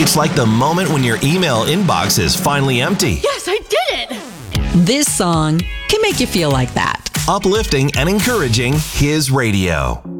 It's like the moment when your email inbox is finally empty. Yes, I did it! This song can make you feel like that. Uplifting and encouraging His radio.